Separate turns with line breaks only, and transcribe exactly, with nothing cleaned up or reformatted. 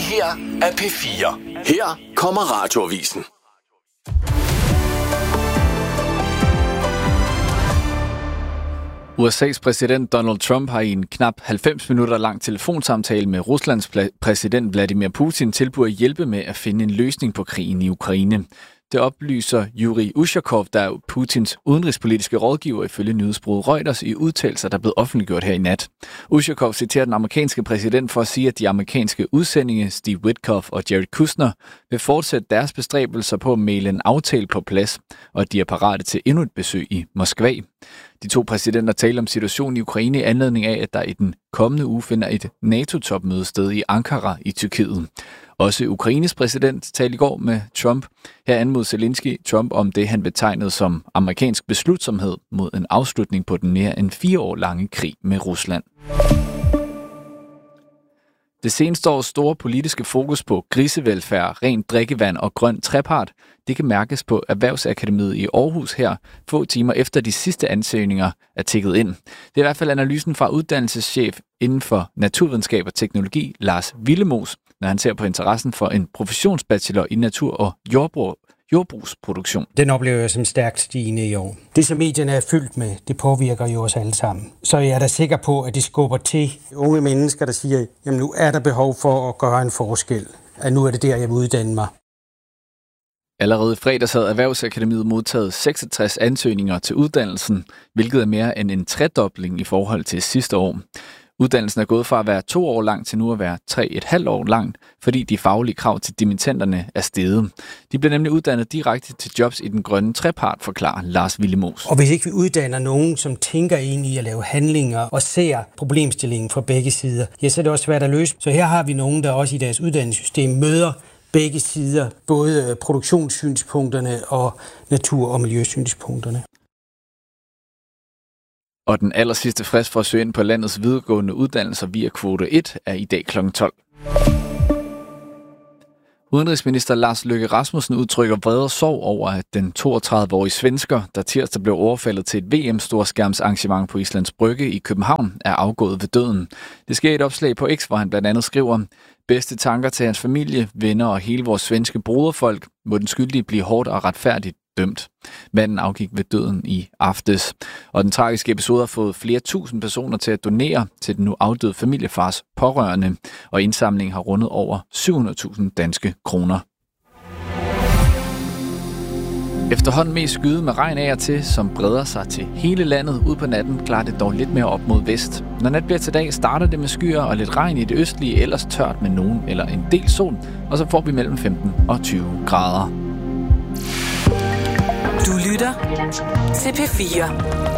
her er P fire. Her kommer Radioavisen.
U S A's præsident Donald Trump har i en knap halvfems minutter lang telefonsamtale med Ruslands præsident Vladimir Putin tilbudt at hjælpe med at finde en løsning på krigen i Ukraine. Det oplyser Yuri Ushakov, der er Putins udenrigspolitiske rådgiver ifølge nyhedsbureauet Reuters i udtalelser, der er blevet offentliggjort her i nat. Ushakov citerer den amerikanske præsident for at sige, at de amerikanske udsendinge Steve Witkoff og Jared Kushner vil fortsætte deres bestræbelser på at mæle en aftale på plads, og at de er parate til endnu et besøg i Moskva. De to præsidenter taler om situationen i Ukraine i anledning af, at der i den kommende uge finder et NATO-topmøde sted i Ankara i Tyrkiet. Også Ukraines præsident talte i går med Trump. Her anmodede Zelensky Trump om det, han betegnede som amerikansk beslutsomhed mod en afslutning på den mere end fire år lange krig med Rusland. Det seneste års store politiske fokus på grisevelfærd, rent drikkevand og grøn trepart, det kan mærkes på Erhvervsakademiet i Aarhus her, få timer efter de sidste ansøgninger er tikket ind. Det er i hvert fald analysen fra uddannelseschef inden for naturvidenskab og teknologi, Lars Willemoes, når han ser på interessen for en professionsbachelor i natur- og jordbrug, jordbrugsproduktion.
Den oplever jeg som stærkt stigende i år. Det, som medierne er fyldt med, det påvirker jo os alle sammen. Så jeg er da sikker på, at det skubber til unge mennesker, der siger, jamen nu er der behov for at gøre en forskel. At nu er det der, jeg vil uddanne mig.
Allerede i fredags havde Erhvervsakademiet modtaget seksogtres ansøgninger til uddannelsen, hvilket er mere end en tredobling i forhold til sidste år. Uddannelsen er gået fra at være to år lang til nu at være tre et halvt år lang, fordi de faglige krav til dimittenterne er steget. De bliver nemlig uddannet direkte til jobs i den grønne trepart, forklarer Lars Willemoes.
Og hvis ikke vi uddanner nogen, som tænker ind i at lave handlinger og ser problemstillingen fra begge sider, ja, så er det også svært at løse. Så her har vi nogen, der også i deres uddannelsessystem møder begge sider, både produktionssynspunkterne og natur- og miljøsynspunkterne.
Og den aller sidste frist for at søge ind på landets videregående uddannelser via kvote et er i dag klokken tolv. Udenrigsminister Lars Løkke Rasmussen udtrykker vrede og sorg over, at den toogtredive-årige svensker, der tirsdag blev overfaldet til et V M-storskærmsarrangement på Islands Brygge i København, er afgået ved døden. Det sker i et opslag på X, hvor han blandt andet skriver: bedste tanker til hans familie, venner og hele vores svenske broderfolk, må den skyldige blive hårdt og retfærdigt dømt. Manden afgik ved døden i aftes, og den tragiske episode har fået flere tusind personer til at donere til den nu afdøde familiefars pårørende, og indsamlingen har rundet over syv hundrede tusind danske kroner. Efterhånden mest skyde med regn af og til, som breder sig til hele landet. Ud på natten klarer det dog lidt mere op mod vest. Når nat bliver til dag, starter det med skyer og lidt regn i det østlige, ellers tørt med nogen eller en del sol, og så får vi mellem femten og tyve grader.
Du lytter til P fire.